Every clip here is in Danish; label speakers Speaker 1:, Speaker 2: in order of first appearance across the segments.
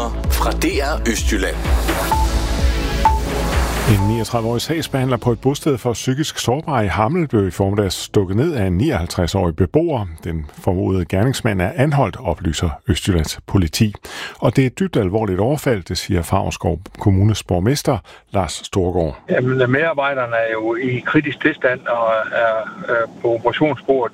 Speaker 1: Nyheder fra DR Østjylland.
Speaker 2: En 39-årig sagsbehandler på et bosted for psykisk sårbare i Hammel blev i formiddags stukket ned af en 59-årig beboer. Den formodede gerningsmand er anholdt, oplyser Østjyllands politi. Og det er et dybt alvorligt overfald, det siger Favrskov Kommunes borgmester Lars Storgård.
Speaker 3: Jamen, medarbejderne er jo i kritisk tilstand og er på operationsbordet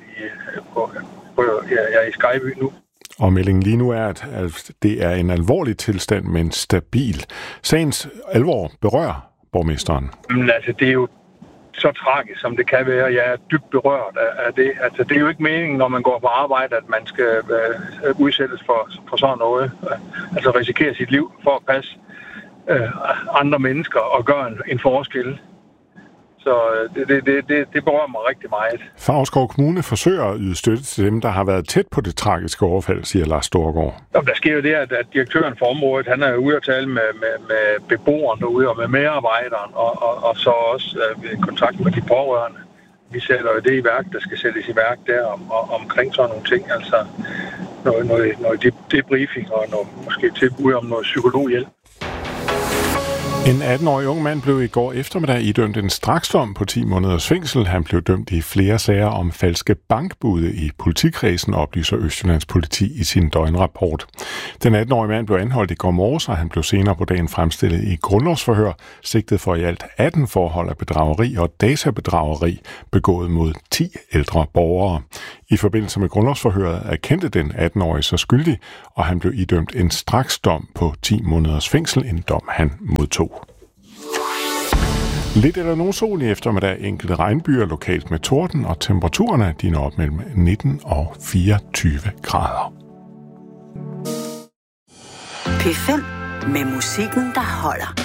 Speaker 3: i Skyby nu.
Speaker 2: Og meldingen lige nu er, at det er en alvorlig tilstand, men stabil. Sagens alvor berører borgmesteren.
Speaker 3: Men altså, det er jo så tragisk, som det kan være. Jeg er dybt berørt af det. Altså, det er jo ikke meningen, når man går på arbejde, at man skal udsættes for sådan noget. Altså risikere sit liv for at passe andre mennesker og gøre en forskel. Så det berører mig rigtig meget.
Speaker 2: Favrskov Kommune forsøger at yde støtte til dem, der har været tæt på det tragiske overfald, siger Lars Storgård.
Speaker 3: Jamen, der sker jo det, at direktøren for området, han er ude at tale med beboeren derude og med medarbejderen, og så også i kontakt med de pårørende. Vi sætter jo det i værk, der skal sættes i værk der omkring sådan nogle ting. Altså noget debriefing og noget, måske tilbud om noget psykologhjælp.
Speaker 2: En 18-årig ung mand blev i går eftermiddag idømt en straksdom på 10 måneders fængsel. Han blev dømt i flere sager om falske bankbude i politikredsen, oplyser Østjyllands politi i sin døgnrapport. Den 18-årige mand blev anholdt i går morges, og han blev senere på dagen fremstillet i grundlovsforhør, sigtet for i alt 18 forhold af bedrageri og databedrageri begået mod 10 ældre borgere. I forbindelse med grundlovsforhøret erkendte den 18-årige sig skyldig, og han blev idømt en straksdom på 10 måneders fængsel, en dom han modtog. Lidt eller nogen sol i eftermiddag, enkelte regnbyer lokalt med torden, og temperaturerne de når op mellem 19 og 24 grader.
Speaker 4: P5 med musikken, der holder.